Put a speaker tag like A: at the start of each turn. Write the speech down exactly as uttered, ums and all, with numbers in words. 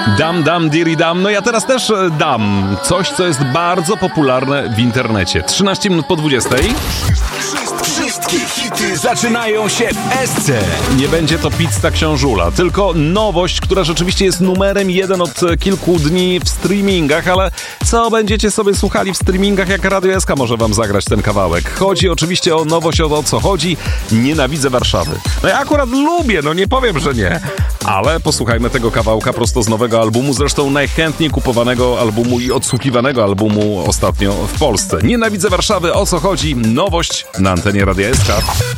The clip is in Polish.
A: Dam, dam, diri dam. No ja teraz też dam coś, co jest bardzo popularne w internecie. trzynaście minut po dwudziestej.
B: Wszystkie hity zaczynają się w S C.
A: Nie będzie to pizza książula, tylko nowość, która rzeczywiście jest numerem jeden od kilku dni w streamingach, ale co będziecie sobie słuchali w streamingach, jak Radio S K może wam zagrać ten kawałek? Chodzi oczywiście o nowość, o co chodzi. Nienawidzę Warszawy. No ja akurat lubię, no nie powiem, że nie. Ale posłuchajmy tego kawałka prosto z nowego albumu, zresztą najchętniej kupowanego albumu i odsłuchiwanego albumu ostatnio w Polsce. Nienawidzę Warszawy, o co chodzi? Nowość na antenie Radia S K.